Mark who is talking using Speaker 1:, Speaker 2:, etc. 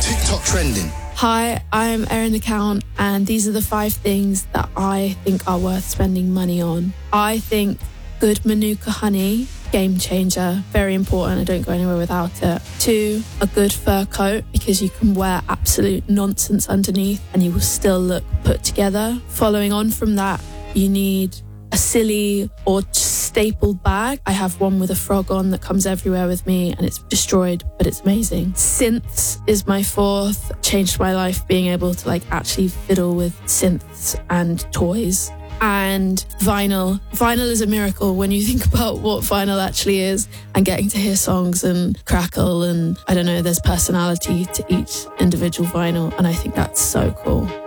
Speaker 1: TikTok trending.
Speaker 2: Hi, I'm Erin the Count, and these are the 5 things that I think are worth spending money on. I think good Manuka honey, game changer, very important. I don't go anywhere without it. 2, a good fur coat, because you can wear absolute nonsense underneath and you will still look put together. Following on from that, you need a silly or stapled bag. I have one with a frog on that comes everywhere with me, and it's destroyed, but it's amazing. Synths is my 4th. Changed my life being able to actually fiddle with synths and toys. And vinyl. Vinyl is a miracle when you think about what vinyl actually is, and getting to hear songs and crackle, and I don't know, there's personality to each individual vinyl, and I think that's so cool.